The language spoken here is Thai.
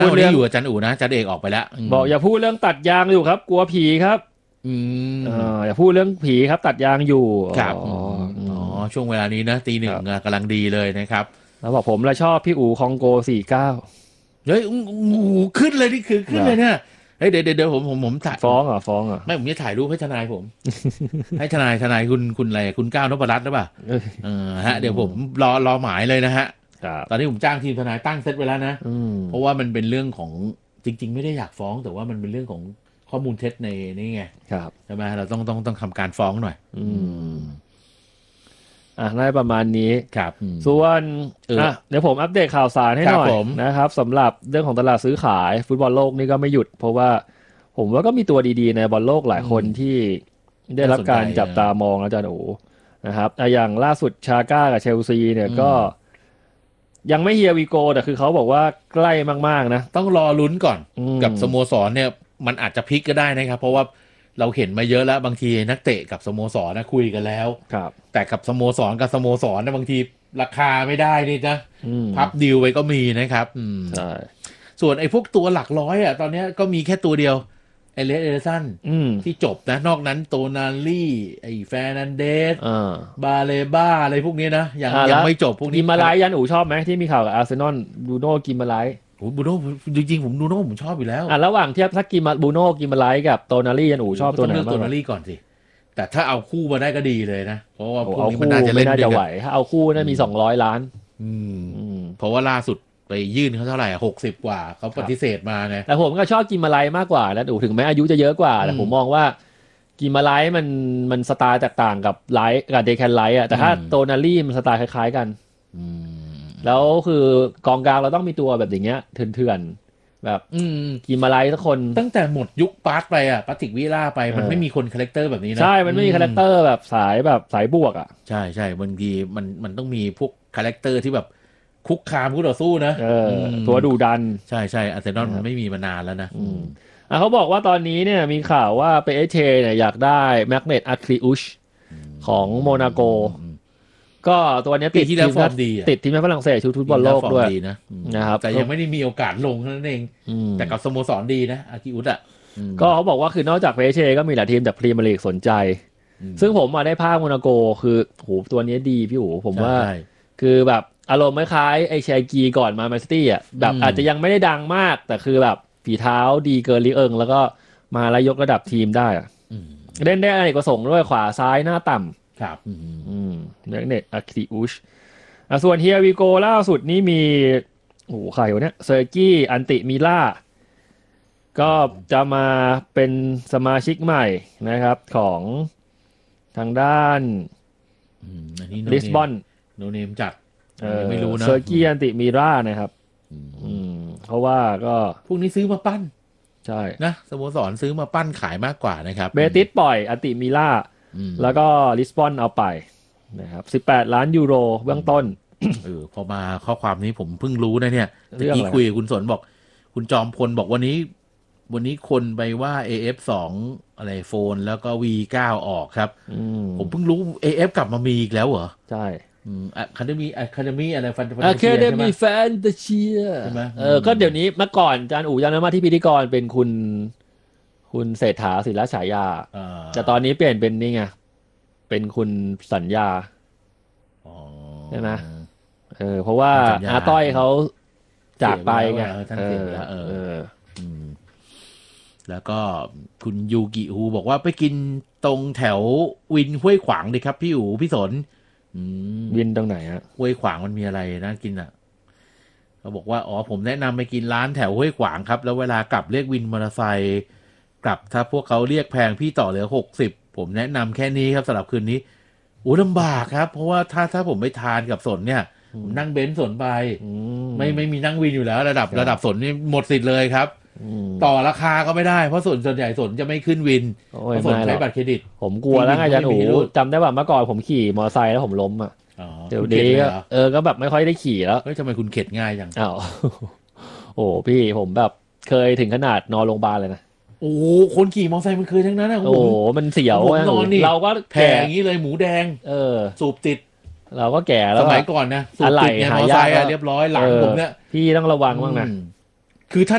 วันนี้อยู่อาจารย์อู๋นะอาจารย์เอกออกไปแล้วบอกอย่าพูดเรื่องตัดยางอยู่ครับกลัวผีครับอย่าพูดเรื่องผีครับตัดยางอยู่ครับช่วงเวลานี้นะตีหนึ่งกำลังดีเลยนะครับแล้วบอกผมแล้วชอบพี่อู๋คองโก49 เฮ้ยขึ้นเลยนี่คือขึ้นเลยเนี่ยเฮ้ยเดี๋ยวผมถ่ายฟ้องเหรอไม่ผมจะถ่ายรูปให้ทนายผม ให้ทนายคุณอะไรคุณก้าวนพรัตน์หรือเปล่าฮะเดี๋ยวผมรอหมายเลยนะฮะตอนนี้ผมจ้างทีมทนายตั้งเซตไว้แล้วนะเพราะว่ามันเป็นเรื่องของจริงๆไม่ได้อยากฟ้องแต่ว่ามันเป็นเรื่องของข้อมูลเท็จในนี่ไงใช่ไหมเราต้องทำการฟ้องหน่อยได้ประมาณนี้ครับส่วนเดี๋ยวผมอัปเดตข่าวสารให้หน่อยนะครับสำหรับเรื่องของตลาดซื้อขายฟุตบอลโลกนี่ก็ไม่หยุดเพราะว่าผมว่าก็มีตัวดีๆในบอลโลกหลายคนที่ได้รับการจับตามองอาจารย์โอนะครับอย่างล่าสุดชาก้ากับเชลซีเนี่ยก็ยังไม่เฮียวีโกแต่คือเขาบอกว่าใกล้มากๆนะต้องรอลุ้นก่อนกับสโมสรเนี่ยมันอาจจะพลิกก็ได้นะครับเพราะว่าเราเห็นมาเยอะแล้วบางทีนักเตะกับสโมสรนะคุยกันแล้วแต่กับสโมสรนะบางทีราคาไม่ได้นี่นะพับดีลไว้ก็มีนะครับใช่ส่วนไอ้พวกตัวหลักร้อยตอนนี้ก็มีแค่ตัวเดียวเอเลสเอเดอร์สันที่จบนะนอกนั้นโตนาลี่ไอ้แฟร์นันเดสบาเลบ้าอะไรพวกนี้นะยังไม่จบพวกนี้กิมมาไลยันอู๋ชอบไหมที่มีข่าวกับอาร์เซนอลบูโน่กิมมาไลบูโน่จริงๆผมบูโน่ผมชอบอยู่แล้วระหว่างเทียบถ้าบูโน่กิมมาไลกับโตนาลี่ยันอู๋ชอบตัวไหนมากกว่าโตนาลี่ก่อนสิแต่ถ้าเอาคู่มาได้ก็ดีเลยนะเพราะว่าพวกนี้มันน่าจะเล่นได้ไหวถ้าเอาคู่น่ามี200 ล้านเพราะว่าล่าสุดไปยื่นเขาเท่าไหร่60 กว่าเขาปฏิเสธมาไงแต่ผมก็ชอบกิมมาไลมากกว่าแล้วถึงแม้อายุจะเยอะกว่าแต่ผมมองว่ากิมมาไลมันสไตล์แตกต่างกับไลท์กับเดแคนไลท์แต่ถ้าโตนาลี่มันสไตล์คล้ายๆกันแล้วคือกองกลางเราต้องมีตัวแบบอย่างเงี้ยเถื่อนๆแบบกิมมาไลท์ทุกคนตั้งแต่หมดยุคปาร์ตไปปาติกวิล่าไปมันไม่มีคนคาแรคเตอร์แบบนี้นะใช่มันไม่มีคาแรคเตอร์แบบสายบวกใช่บางทีมันต้องมีพวกคาแรคเตอร์ที่แบบคุกคามคู่ต่อสู้นะตัวดุดันใช่อาร์เซนอลมันไม่มีมานานแล้วนะเขาบอกว่าตอนนี้เนี่ยมีข่าวว่าเปเชเนี่ยอยากได้แมกเนตอะคริอุชของโมนาโกก็ตัวนี้ติดทีมฝรั่งเศสชุดฟุตบอลโลกด้วยนะครับแต่ยังไม่ได้มีโอกาสลงนั่นเองแต่กับสโมสรดีนะอาคิอุสก็เขาบอกว่าคือนอกจากเปเชก็มีหลายทีมจากพรีเมียร์ลีกสนใจซึ่งผมมาได้ภาคโมนาโกคือโหตัวนี้ดีพี่โหผมว่าคือแบบอารมณ์คล้ายไอเชกีก่อนมาแมนซิตี้แบบอาจจะยังไม่ได้ดังมากแต่คือแบบฝีเท้าดีเกินลิเอิงแล้วก็มาแล้วยกระดับทีมได้เล่นได้อเนกประสงค์ด้วยขวาซ้ายหน้าต่ำครับแมกเนตอะคริอุชส่วนเฮียวิโกล่าสุดนี้มีใครวะเนี่ยเซอร์กี้อันติมิล่าก็จะมาเป็นสมาชิกใหม่นะครับของทางด้านลิสบอนโนเนมจัดไม่รู้นะเซอร์กี้อันติมิล่านะครับเพราะว่าก็พวกนี้ซื้อมาปั้นใช่นะสโมสรซื้อมาปั้นขายมากกว่านะครับเบติสปล่อยอันติมิล่าแล้วก็ลิสบอนเอาไปนะครับ18 ล้านยูโรเบื้องต้นพอมาข้อความนี้ผมเพิ่งรู้นะเนี่ยเมื่อกี้คุยกับคุณสนบอกคุณจอมพลบอกวันนี้คนไปว่า AF2 อะไรโฟนแล้วก็ V9 ออกครับผมเพิ่งรู้ AF กลับมามีอีกแล้วเหรอใช่ Academy อะไรแฟนตาเชียใช่ไหมก็เดี๋ยวนี้เมื่อก่อนอาจารย์อู๋จำได้ไหมที่พิธีกรเป็นคุณเศรษฐาศิลฉายาแต่ตอนนี้เปลี่ยนเป็นนี่ไงเป็นคุณสัญญาใช่ไหมเพราะว่าอาต้อยเขาจากไปไงแล้วก็คุณยูกิฮูบอกว่าไปกินตรงแถววินห้วยขวางดิครับพี่อู๋พี่สนวินตรงไหนฮะห้วยขวางมันมีอะไรนะกินเขาบอกว่าผมแนะนำไปกินร้านแถวห้วยขวางครับแล้วเวลากลับเรียกวินมอเตอร์ไซค์กลับถ้าพวกเขาเรียกแพงพี่ต่อเหลือ60ผมแนะนำแค่นี้ครับสำหรับคืนนี้ลำบากครับเพราะว่าถ้าผมไปทานกับสนเนี่ยผมนั่งเบนซ์สนไปไม่มีนั่งวินอยู่แล้วระดับสนนี่หมดสิทธิ์เลยครับต่อราคาก็ไม่ได้เพราะส่วนใหญ่สนจะไม่ขึ้นวินเพราะสนใช้บัตรเครดิตผมกลัวแล้วไงอาจารย์จำได้ป่ะเมื่อก่อนผมขี่มอเตอร์ไซค์แล้วผมล้มเดี๋ยวนี้ก็แบบไม่ค่อยได้ขี่แล้วทำไมคุณเข็ดง่ายจังพี่ผมแบบเคยถึงขนาดนอนโรงพยาบาลเลยนะคนขี่มอเตอร์ไซค์มันเคยทั้งนั้นนะมันเสียวเราก็แก่อย่างนี้เลยหมูแดงสูบติดเราก็แก่แล้วสมัยก่อนนะสูบติดเนี่ยมอเตอร์ไซค์เรียบร้อยหลังผมเนี่ยพี่ต้องระวังบ้างนะคือถ้า